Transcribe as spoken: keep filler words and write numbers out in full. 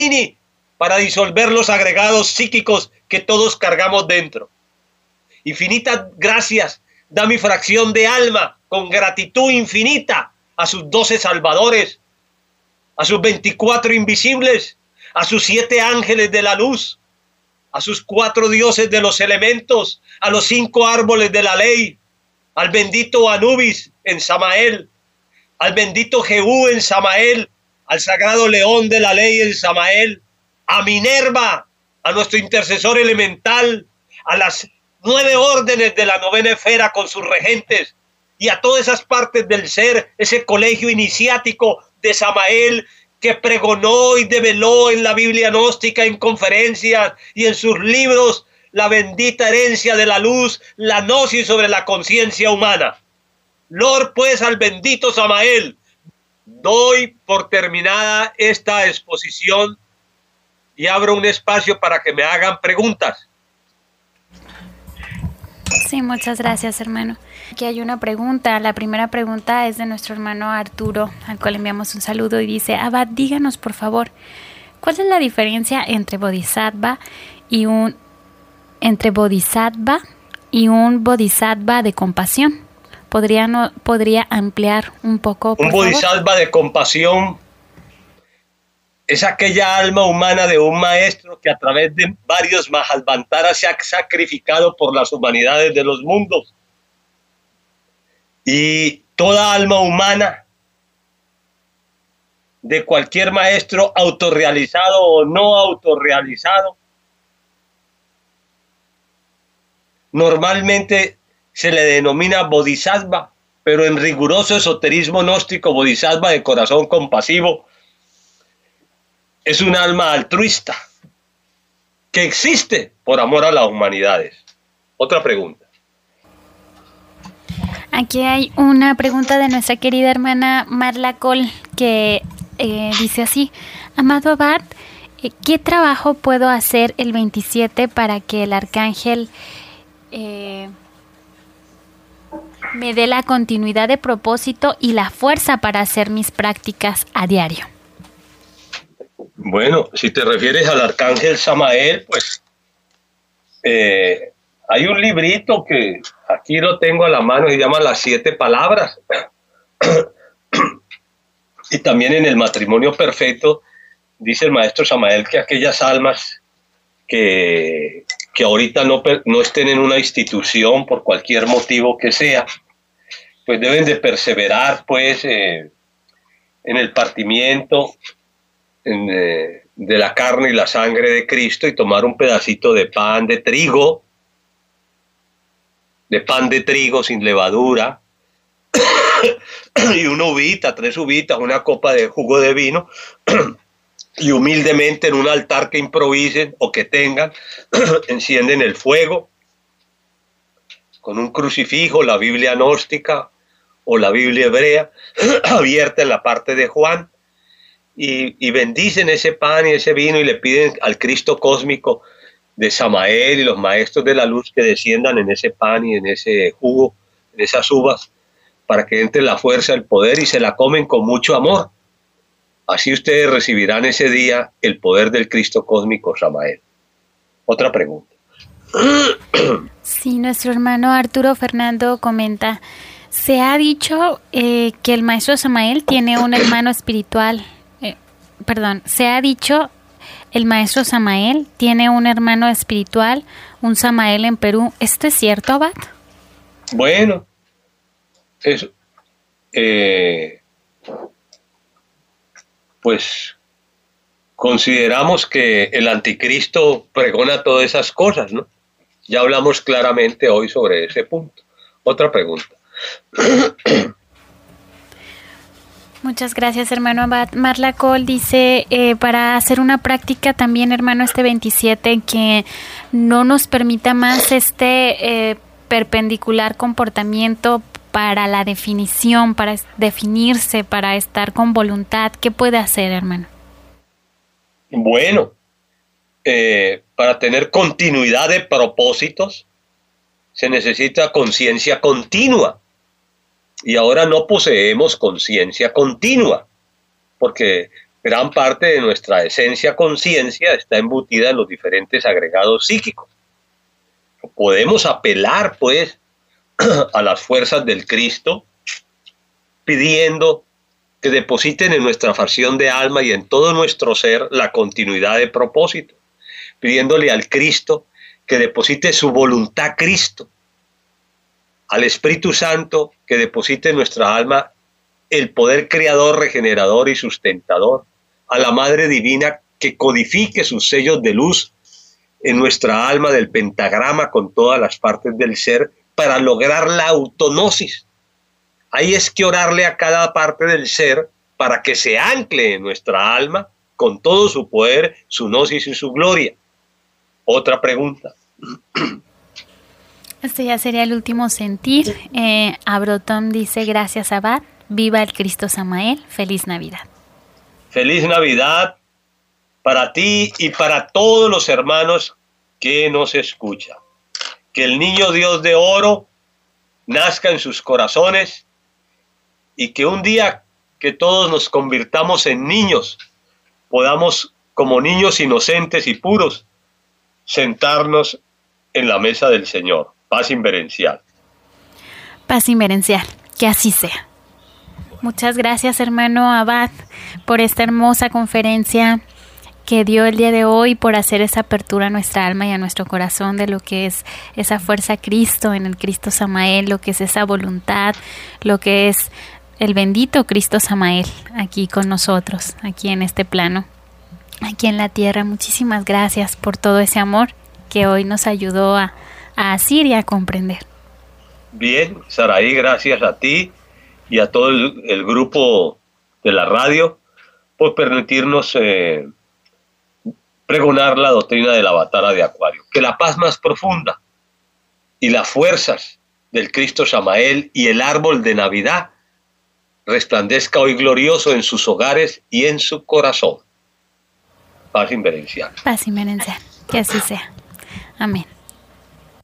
para disolver los agregados psíquicos que todos cargamos dentro. Infinitas gracias da mi fracción de alma con gratitud infinita a sus doce salvadores, a sus veinticuatro invisibles, a sus siete ángeles de la luz, a sus cuatro dioses de los elementos, a los cinco árboles de la ley, al bendito Anubis en Samael, al bendito Jehú en Samael, al sagrado león de la ley en Samael, a Minerva, a nuestro intercesor elemental, a las nueve órdenes de la novena esfera con sus regentes y a todas esas partes del ser, ese colegio iniciático de Samael que pregonó y develó en la Biblia gnóstica, en conferencias y en sus libros la bendita herencia de la luz, la gnosis sobre la conciencia humana. Lord, pues, al bendito Samael. Doy por terminada esta exposición y abro un espacio para que me hagan preguntas. Sí, muchas gracias, hermano. Aquí hay una pregunta. La primera pregunta es de nuestro hermano Arturo, al cual enviamos un saludo y dice: Abad, díganos por favor, ¿cuál es la diferencia entre bodhisattva y un entre bodhisattva y un bodhisattva de compasión? ¿Podría, no, ¿Podría ampliar un poco, por Un favor? bodhisattva de compasión es aquella alma humana de un maestro que a través de varios Mahavantaras se ha sacrificado por las humanidades de los mundos. Y toda alma humana de cualquier maestro autorrealizado o no autorrealizado normalmente se le denomina bodhisattva, pero en riguroso esoterismo gnóstico, bodhisattva de corazón compasivo es un alma altruista que existe por amor a las humanidades. Otra pregunta. Aquí hay una pregunta de nuestra querida hermana Marla Col que eh, dice así: Amado Abad, ¿qué trabajo puedo hacer el veintisiete para que el arcángel eh, me dé la continuidad de propósito y la fuerza para hacer mis prácticas a diario? Bueno, si te refieres al arcángel Samael, pues eh, hay un librito que aquí lo tengo a la mano, se llama Las Siete Palabras. Y también en el Matrimonio Perfecto dice el maestro Samael que aquellas almas que, que ahorita no, no estén en una institución por cualquier motivo que sea, pues deben de perseverar pues eh, en el partimiento en, eh, de la carne y la sangre de Cristo y tomar un pedacito de pan de trigo, de pan de trigo sin levadura, y una uvita, tres uvitas, una copa de jugo de vino, y humildemente en un altar que improvisen o que tengan, encienden el fuego con un crucifijo, la Biblia gnóstica o la Biblia hebrea, abierta en la parte de Juan, y, y bendicen ese pan y ese vino y le piden al Cristo cósmico de Samael y los maestros de la luz que desciendan en ese pan y en ese jugo, en esas uvas, para que entre la fuerza, el poder, y se la comen con mucho amor. Así ustedes recibirán ese día el poder del Cristo cósmico Samael. Otra pregunta. Sí, nuestro hermano Arturo Fernando comenta: se ha dicho eh, que el maestro Samael tiene un hermano espiritual. Eh, perdón, se ha dicho el maestro Samael tiene un hermano espiritual, un Samael en Perú. ¿Esto es cierto, Abad? Bueno, eso, eh, pues consideramos que el anticristo pregona todas esas cosas, ¿no? Ya hablamos claramente hoy sobre ese punto. Otra pregunta. Muchas gracias, hermano Abad. Marla Cole dice, eh, para hacer una práctica también, hermano, este veintisiete, que no nos permita más este eh, perpendicular comportamiento para la definición, para definirse, para estar con voluntad. ¿Qué puede hacer, hermano? Bueno, eh, para tener continuidad de propósitos se necesita conciencia continua. Y ahora no poseemos conciencia continua, porque Gran parte de nuestra esencia conciencia está embutida en los diferentes agregados psíquicos. Podemos apelar, pues, a las fuerzas del Cristo, pidiendo que depositen en nuestra fracción de alma y en todo nuestro ser la continuidad de propósito, pidiéndole al Cristo que deposite su voluntad Cristo, al Espíritu Santo que deposite en nuestra alma el poder creador, regenerador y sustentador, a la Madre Divina que codifique sus sellos de luz en nuestra alma del pentagrama con todas las partes del ser para lograr la autonosis. Ahí es que orarle a cada parte del ser para que se ancle en nuestra alma con todo su poder, su gnosis y su gloria. Otra pregunta. Este ya sería el último sentir. Eh, Abrotón dice, gracias Abad, viva el Cristo Samael, feliz Navidad. Feliz Navidad para ti y para todos los hermanos que nos escuchan. Que el niño Dios de oro nazca en sus corazones y que un día que todos nos convirtamos en niños, podamos, como niños inocentes y puros, sentarnos en la mesa del Señor. Paz inverencial. Paz inverencial, que así sea. Muchas gracias, hermano Abad, por esta hermosa conferencia que dio el día de hoy, por hacer esa apertura a nuestra alma y a nuestro corazón de lo que es esa fuerza Cristo en el Cristo Samael, lo que es esa voluntad, lo que es el bendito Cristo Samael aquí con nosotros, aquí en este plano, aquí en la tierra. Muchísimas gracias por todo ese amor que hoy nos ayudó a, a asir y a comprender. Bien, Saraí, gracias a ti y a todo el, el grupo de la radio por permitirnos eh, pregonar la doctrina de la batalla de Acuario. Que la paz más profunda y las fuerzas del Cristo Samael y el árbol de Navidad resplandezca hoy glorioso en sus hogares y en su corazón. Paz inverencial. Paz inverencial, que así sea. Amén.